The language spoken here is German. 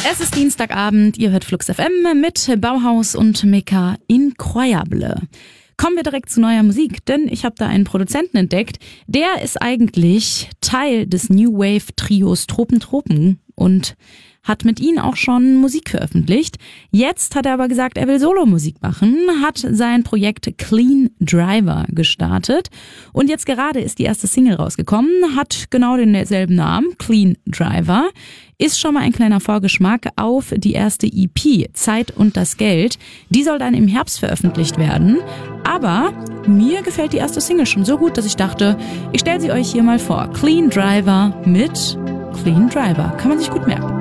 Es ist Dienstagabend, ihr hört Flux FM mit Bauhaus und Meka Incroyable. Kommen wir direkt zu neuer Musik, denn ich habe da einen Produzenten entdeckt, der ist eigentlich Teil des New Wave Trios Tropen und hat mit ihnen auch schon Musik veröffentlicht. Jetzt hat er aber gesagt, er will Solomusik machen, hat sein Projekt Clean Driver gestartet und jetzt gerade ist die erste Single rausgekommen, hat genau denselben Namen, Clean Driver, ist schon mal ein kleiner Vorgeschmack auf die erste EP, Zeit und das Geld. Die soll dann im Herbst veröffentlicht werden, aber mir gefällt die erste Single schon so gut, dass ich dachte, ich stelle sie euch hier mal vor. Clean Driver mit Clean Driver, kann man sich gut merken.